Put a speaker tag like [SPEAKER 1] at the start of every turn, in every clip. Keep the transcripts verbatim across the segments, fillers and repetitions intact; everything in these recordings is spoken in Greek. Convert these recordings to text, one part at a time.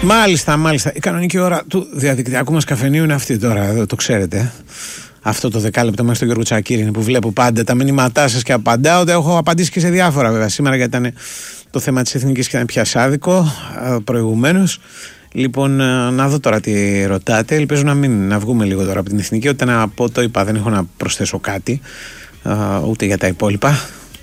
[SPEAKER 1] Μάλιστα, μάλιστα. Η κανονική ώρα του διαδικτυακού μας καφενείου είναι αυτή τώρα, εδώ το ξέρετε. Αυτό το δεκάλεπτο μέσα στο Γιώργο Τσακίρινη που βλέπω πάντα τα μηνύματά σας και απαντάω. Έχω απαντήσει και σε διάφορα βέβαια σήμερα, γιατί ήταν το θέμα της εθνικής και ήταν πια σάδικο προηγουμένως. Λοιπόν, να δω τώρα τι ρωτάτε. Ελπίζω να μην να βγούμε λίγο τώρα από την εθνική. Ούτε να πω το είπα, δεν έχω να προσθέσω κάτι, ούτε για τα υπόλοιπα.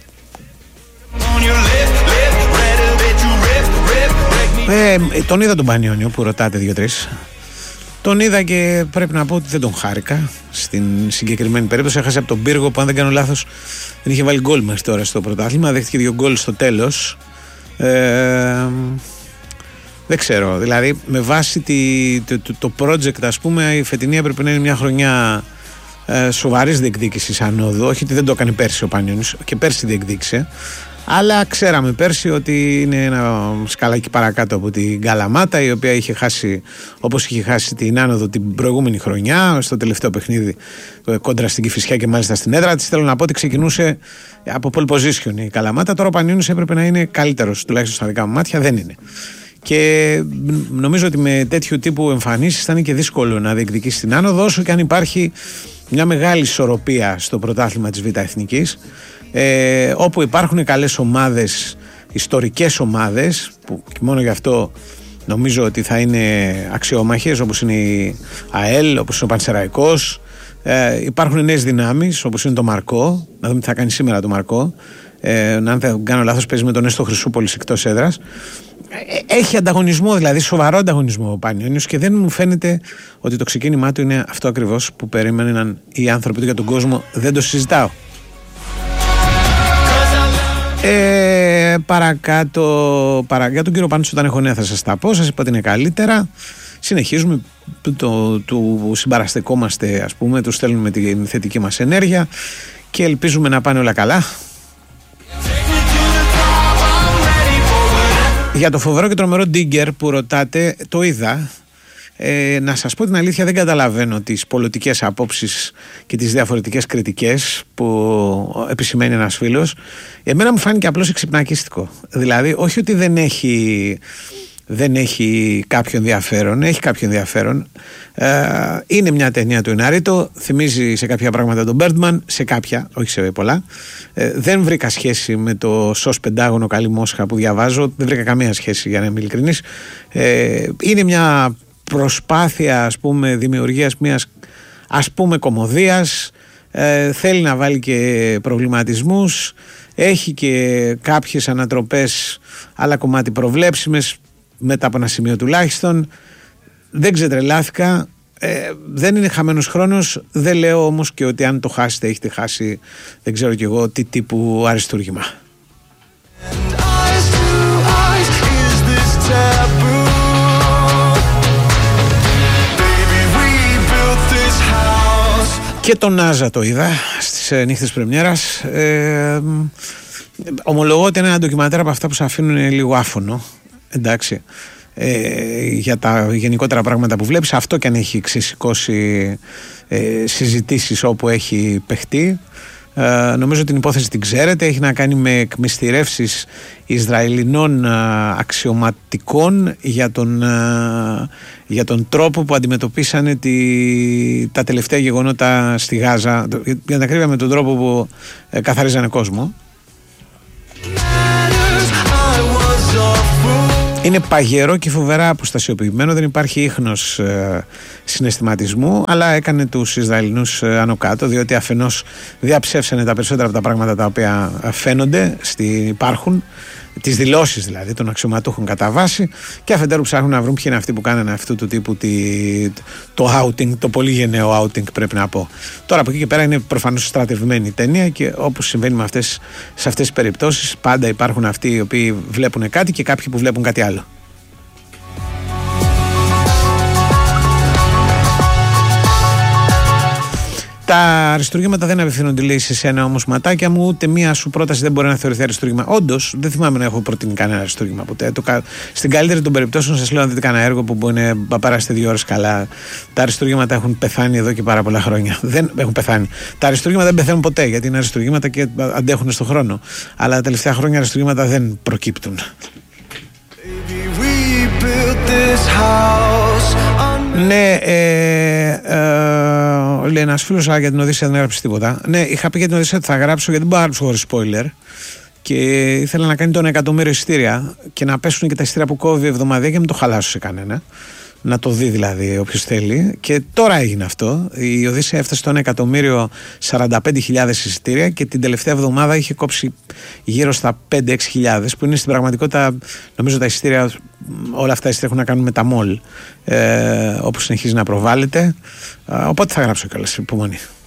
[SPEAKER 1] Ε, τον είδα τον Πανιόνιο που ρωτάτε δύο-τρεις. Τον είδα και πρέπει να πω ότι δεν τον χάρηκα στην συγκεκριμένη περίπτωση. Έχασε από τον Πύργο που, αν δεν κάνω λάθος, δεν είχε βάλει γκολ μέχρι τώρα στο πρωτάθλημα. Δέχτηκε δύο γκολ στο τέλος. Ε, δεν ξέρω. Δηλαδή, με βάση τη, το, το, το project, ας πούμε, η φετινή έπρεπε να είναι μια χρονιά ε, σοβαρής διεκδίκησης ανόδου. Όχι ότι δεν το έκανε πέρσι ο Πανιόνιος, και πέρσι διεκδίκησε. Αλλά ξέραμε πέρσι ότι είναι ένα σκαλάκι παρακάτω από την Καλαμάτα, η οποία είχε χάσει, όπως είχε χάσει την άνοδο την προηγούμενη χρονιά, στο τελευταίο παιχνίδι κόντρα στην Κηφισιά και μάλιστα στην έδρα της. Θέλω να πω ότι ξεκινούσε από pole position η Καλαμάτα. Τώρα ο Πανιόνιος έπρεπε να είναι καλύτερος, τουλάχιστον στα δικά μου μάτια, δεν είναι. Και νομίζω ότι με τέτοιου τύπου εμφανίσεις θα είναι και δύσκολο να διεκδικήσει την άνοδο, όσο και αν υπάρχει μια μεγάλη ισορροπία στο πρωτάθλημα της Β' Εθνικής. Ε, όπου υπάρχουν καλές ομάδες, ιστορικές ομάδες που και μόνο γι' αυτό νομίζω ότι θα είναι αξιόμαχες, όπως είναι η ΑΕΛ, όπως είναι ο Πανσεραϊκός. Ε, υπάρχουν νέες δυνάμεις όπως είναι το Μαρκό, να δούμε τι θα κάνει σήμερα το Μαρκό. Ε, αν δεν κάνω λάθος, παίζει με τον Έστω Χρυσούπολης εκτός έδρας. Ε, έχει ανταγωνισμό, δηλαδή σοβαρό ανταγωνισμό ο Πανιόνιος, και δεν μου φαίνεται ότι το ξεκίνημά του είναι αυτό ακριβώς που περίμεναν οι άνθρωποι του για τον κόσμο. Δεν το συζητάω. Ε, παρακάτω, παρα... για τον κύριο Πάντως, όταν έχω νέα θα σας τα πω. Σας είπα ότι είναι καλύτερα. Συνεχίζουμε, το, του συμπαραστεκόμαστε, ας πούμε, του στέλνουμε την θετική μας ενέργεια και ελπίζουμε να πάνε όλα καλά. Για το φοβερό και τρομερό Ντίγκερ που ρωτάτε, το είδα. Ε, να σας πω την αλήθεια, δεν καταλαβαίνω τις πολιτικές απόψεις και τις διαφορετικές κριτικές που επισημαίνει ένας φίλος. Εμένα μου φάνηκε απλώς εξυπνακίστικο. Δηλαδή, όχι ότι δεν έχει, δεν έχει κάποιο ενδιαφέρον, έχει κάποιο ενδιαφέρον. Ε, είναι μια ταινία του Ιναρίτο, θυμίζει σε κάποια πράγματα τον Birdman, σε κάποια, όχι σε πολλά. Ε, δεν βρήκα σχέση με το ΣΟΣ Πεντάγωνο Καλή Μόσχα που διαβάζω, δεν βρήκα καμία σχέση, για να είμαι ειλικρινής. Ε, είναι μια προσπάθεια, ας πούμε, δημιουργίας μιας, ας πούμε, κωμωδίας. Ε, θέλει να βάλει και προβληματισμούς, έχει και κάποιες ανατροπές, αλλά κομμάτι προβλέψιμες μετά από ένα σημείο τουλάχιστον. Δεν ξετρελάθηκα, ε, δεν είναι χαμένος χρόνος. Δεν λέω όμως και ότι αν το χάσετε έχετε χάσει, δεν ξέρω κι εγώ τι τύπου αριστούργημα. Και τον Νάζα το είδα στις νύχτες πρεμιέρας. Ε, ομολογώ ότι είναι ένα ντοκιμαντέρ από αυτά που σε αφήνουν λίγο άφωνο. Εντάξει. Ε, για τα γενικότερα πράγματα που βλέπεις, αυτό και αν έχει ξεσηκώσει ε, συζητήσεις όπου έχει παιχτεί. Ε, νομίζω την υπόθεση την ξέρετε, έχει να κάνει με εκμυστηρεύσεις Ισραηλινών α, αξιωματικών για τον, α, για τον τρόπο που αντιμετωπίσανε τη, τα τελευταία γεγονότα στη Γάζα, για να ακρίβεια με τον τρόπο που ε, καθαρίζανε κόσμο. Είναι παγερό και φοβερά αποστασιοποιημένο, δεν υπάρχει ίχνος ε, συναισθηματισμού, αλλά έκανε τους Ισραηλινούς ε, άνω κάτω, διότι αφενός διαψεύσανε τα περισσότερα από τα πράγματα τα οποία φαίνονται, στη, υπάρχουν, τις δηλώσεις δηλαδή των αξιωματούχων κατά βάση, και αφεντέρου ψάχνουν να βρουν ποιοι είναι αυτοί που κάνανε αυτού του τύπου τη, το outing, το πολύ γενναίο outing, πρέπει να πω. Τώρα από εκεί και πέρα είναι προφανώς στρατευμένη η ταινία, και όπως συμβαίνει με αυτές, σε αυτές τις περιπτώσεις, πάντα υπάρχουν αυτοί οι οποίοι βλέπουν κάτι και κάποιοι που βλέπουν κάτι άλλο. Τα αριστούργηματα δεν απευθύνονται, λέει, σε σένα όμως, ματάκια μου, ούτε μία σου πρόταση δεν μπορεί να θεωρηθεί αριστούργημα. Όντως, δεν θυμάμαι να έχω προτείνει κανένα αριστούργημα ποτέ. Το, στην καλύτερη των περιπτώσεων, σας λέω, αν δείτε κανένα έργο που μπορεί να περάσετε δύο ώρες καλά. Τα αριστούργηματα έχουν πεθάνει εδώ και πάρα πολλά χρόνια. Δεν έχουν πεθάνει. Τα αριστούργηματα δεν πεθαίνουν ποτέ, γιατί είναι αριστούργηματα και αντέχουν στον χρόνο. Αλλά τα τελευταία χρόνια αριστούργηματα δεν προκύπτουν. Baby, Ναι, ε, ε, λέει ένας φίλος, αλλά για την Οδύσσεια δεν έγραψε τίποτα. Ναι, είχα πει για την Οδύσσεια ότι θα γράψω, γιατί δεν μπορώ να γράψω χωρίς spoiler. Και ήθελα να κάνει το ένα εκατομμύριο εισιτήρια και να πέσουν και τα εισιτήρια που κόβει εβδομαδία και μην το χαλάσω σε κανένα. Να το δει δηλαδή όποιος θέλει. Και τώρα έγινε αυτό. Η Οδύσσεια έφτασε στο ένα εκατομμύριο σαράντα πέντε χιλιάδες εισιτήρια και την τελευταία εβδομάδα είχε κόψει γύρω στα πέντε με έξι χιλιάδες, που είναι στην πραγματικότητα, νομίζω τα εισιτήρια, όλα αυτά τα εισιτήρια έχουν να κάνουν με τα μολ, ε, όπου συνεχίζει να προβάλλεται. Ε, οπότε θα γράψω κιόλας, υπομονή.